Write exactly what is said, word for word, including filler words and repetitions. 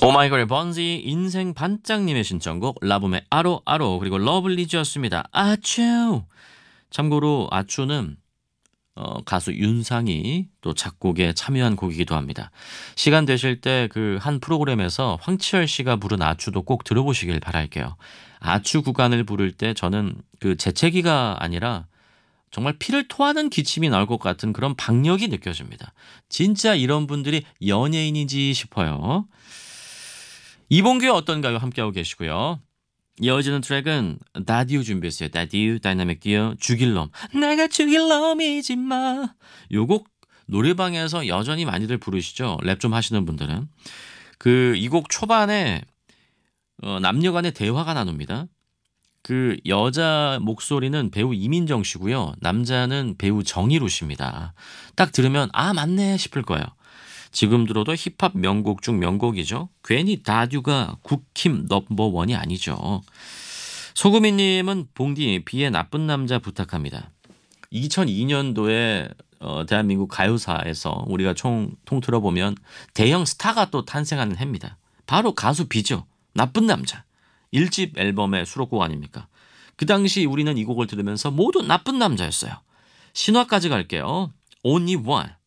오마이걸의 번지 인생 반짝님의 신청곡 라붐의 아로 아로 그리고 러블리즈였습니다. 아츄. 참고로 아츄는 어, 가수 윤상이 또 작곡에 참여한 곡이기도 합니다. 시간 되실 때 그 한 프로그램에서 황치열 씨가 부른 아츄도 꼭 들어보시길 바랄게요. 아츄 구간을 부를 때 저는 그 재채기가 아니라 정말 피를 토하는 기침이 나올 것 같은 그런 박력이 느껴집니다. 진짜 이런 분들이 연예인이지 싶어요. 이봉규의 어떤가요? 함께하고 계시고요. 이어지는 트랙은 다디오 준비했어요. 다디오, 다이나믹 듀오, 죽일 놈. 내가 죽일 놈이지 마. 요 곡 노래방에서 여전히 많이들 부르시죠. 랩 좀 하시는 분들은. 그 이 곡 초반에 어, 남녀 간의 대화가 나눕니다. 그 여자 목소리는 배우 이민정 씨고요. 남자는 배우 정희로 씨입니다. 딱 들으면 아 맞네 싶을 거예요. 지금 들어도 힙합 명곡 중 명곡이죠. 괜히 다듀가 국힘 넘버원이 아니죠. 소금이님은 봉디 비의 나쁜 남자 부탁합니다. 이천이 년도에 어, 대한민국 가요사에서 우리가 총 통틀어 보면 대형 스타가 또 탄생하는 해입니다. 바로 가수 비죠. 나쁜 남자. 일 집 앨범의 수록곡 아닙니까? 그 당시 우리는 이 곡을 들으면서 모두 나쁜 남자였어요. 신화까지 갈게요. Only One.